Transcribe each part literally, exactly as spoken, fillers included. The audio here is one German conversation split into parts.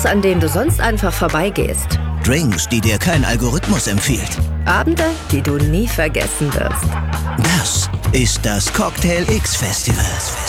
Bars, an denen du sonst einfach vorbeigehst. Drinks, die dir kein Algorithmus empfiehlt. Abende, die du nie vergessen wirst. Das ist das Cocktail X Festival.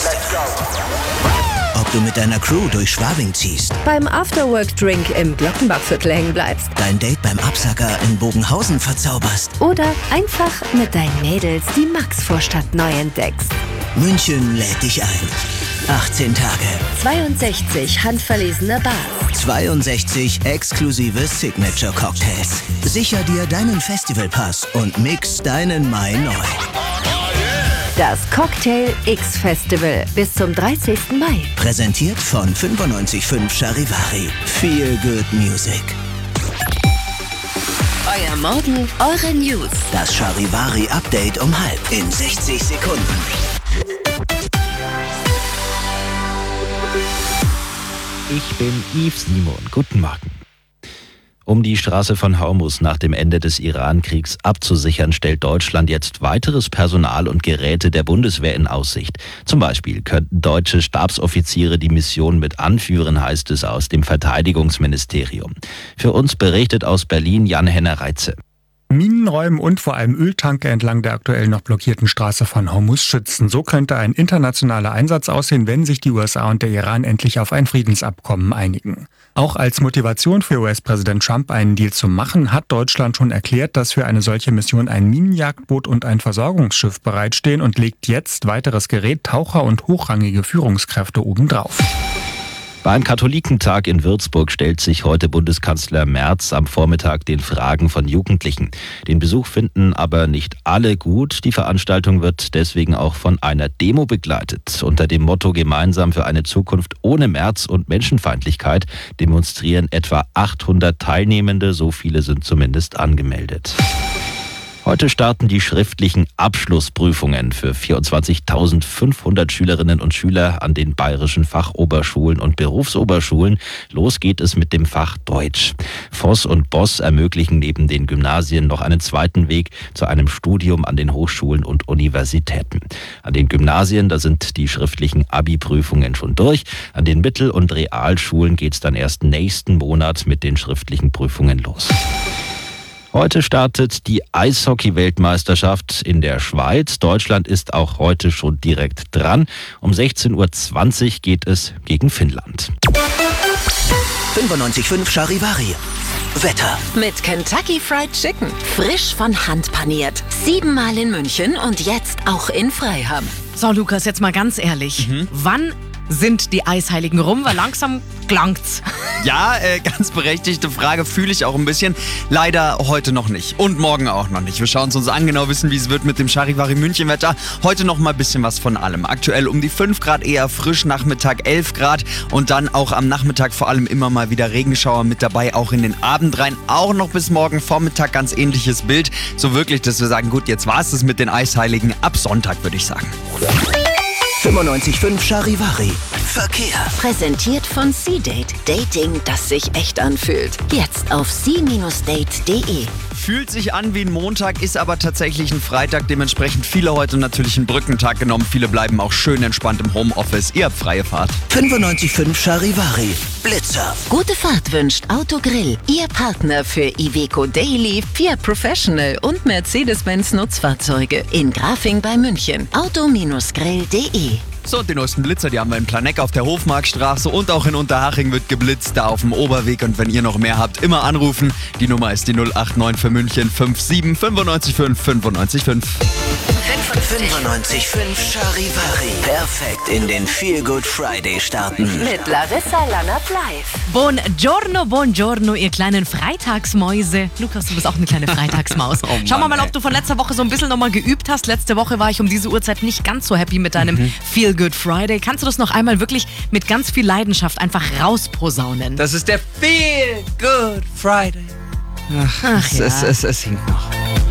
Ob du mit deiner Crew durch Schwabing ziehst, Beim Afterwork-Drink im Glockenbachviertel hängen bleibst. dein Date beim Absacker in Bogenhausen verzauberst, Oder einfach mit deinen Mädels die Maxvorstadt neu entdeckst. München lädt dich ein. achtzehn Tage, zweiundsechzig handverlesene Bars. zweiundsechzig exklusive Signature-Cocktails. Sicher dir deinen Festivalpass und mix deinen Mai neu. Das Cocktail X Festival bis zum dreißigsten Mai. Präsentiert von fünfundneunzig Komma fünf Charivari. Feel good music. Euer Morgen, eure News. Das Charivari-Update um halb in sechzig Sekunden. Ich bin Yves Simon. Guten Morgen. Um die Straße von Hormuz nach dem Ende des Iran-Kriegs abzusichern, stellt Deutschland jetzt weiteres Personal und Geräte der Bundeswehr in Aussicht. Zum Beispiel könnten deutsche Stabsoffiziere die Mission mit anführen, heißt es aus dem Verteidigungsministerium. Für uns berichtet aus Berlin Jan-Henner Reitze. Minenräumen und vor allem Öltanker entlang der aktuell noch blockierten Straße von Hormuz schützen. So könnte ein internationaler Einsatz aussehen, wenn sich die U S A und der Iran endlich auf ein Friedensabkommen einigen. Auch als Motivation für U S-Präsident Trump, einen Deal zu machen, hat Deutschland schon erklärt, dass für eine solche Mission ein Minenjagdboot und ein Versorgungsschiff bereitstehen und legt jetzt weiteres Gerät, Taucher und hochrangige Führungskräfte obendrauf. Beim Katholikentag in Würzburg stellt sich heute Bundeskanzler Merz am Vormittag den Fragen von Jugendlichen. Den Besuch finden aber nicht alle gut. Die Veranstaltung wird deswegen auch von einer Demo begleitet. Unter dem Motto Gemeinsam für eine Zukunft ohne Merz und Menschenfeindlichkeit demonstrieren etwa achthundert Teilnehmende. So viele sind zumindest angemeldet. Heute starten die schriftlichen Abschlussprüfungen für vierundzwanzigtausendfünfhundert Schülerinnen und Schüler an den bayerischen Fachoberschulen und Berufsoberschulen. Los geht es mit dem Fach Deutsch. Voss und Boss ermöglichen neben den Gymnasien noch einen zweiten Weg zu einem Studium an den Hochschulen und Universitäten. An den Gymnasien, da sind die schriftlichen Abi-Prüfungen schon durch. An den Mittel- und Realschulen geht es dann erst nächsten Monat mit den schriftlichen Prüfungen los. Heute startet die Eishockey-Weltmeisterschaft in der Schweiz. Deutschland ist auch heute schon direkt dran. Um sechzehn Uhr zwanzig geht es gegen Finnland. fünfundneunzig Komma fünf Charivari. Wetter. Mit Kentucky Fried Chicken. Frisch von Hand paniert. Siebenmal in München und jetzt auch in Freiham. So, Lukas, jetzt mal ganz ehrlich. Mhm. Wann sind die Eisheiligen rum? Weil langsam klangt's. Ja, äh, ganz berechtigte Frage, fühle ich auch ein bisschen. Leider heute noch nicht und morgen auch noch nicht. Wir schauen es uns an, genau wissen, wie es wird mit dem Charivari München Wetter. Heute noch mal ein bisschen was von allem. Aktuell um die fünf Grad, eher frisch, Nachmittag elf Grad und dann auch am Nachmittag vor allem immer mal wieder Regenschauer mit dabei, auch in den Abend rein. Auch noch bis morgen Vormittag ganz ähnliches Bild. So wirklich, dass wir sagen, gut, jetzt war es das mit den Eisheiligen. Ab Sonntag würde ich sagen. fünfundneunzig Komma fünf Charivari. Verkehr. Präsentiert von C-Date. Dating, das sich echt anfühlt. Jetzt auf c Date punkt de. Fühlt sich an wie ein Montag, ist aber tatsächlich ein Freitag. Dementsprechend viele heute natürlich einen Brückentag genommen. Viele bleiben auch schön entspannt im Homeoffice. Ihr habt freie Fahrt. fünfundneunzig Komma fünf Charivari. Blitzer. Gute Fahrt wünscht Autogrill. Ihr Partner für Iveco Daily, Fiat Professional und Mercedes-Benz Nutzfahrzeuge. In Grafing bei München. auto grill punkt de. So, und die neuesten Blitzer, die haben wir in Planegg auf der Hofmarktstraße und auch in Unterhaching wird geblitzt, da auf dem Oberweg. Und wenn ihr noch mehr habt, immer anrufen. Die Nummer ist die null acht neun für München fünf sieben fünfundneunzig fünf fünfundneunzig fünf. fünfundneunzig Komma fünf Charivari. Perfekt in den Feel Good Friday starten. Mit Larissa Lannert live. Buongiorno, buongiorno, ihr kleinen Freitagsmäuse. Lukas, du bist auch eine kleine Freitagsmaus. Oh Mann, Schauen wir mal, ey. ob du von letzter Woche so ein bisschen nochmal geübt hast. Letzte Woche war ich um diese Uhrzeit nicht ganz so happy mit deinem mhm. Feel Good Friday. Kannst du das noch einmal wirklich mit ganz viel Leidenschaft einfach rausposaunen? Das ist der Feel Good Friday. Ach, Ach es, ja. es, es, es hinkt noch.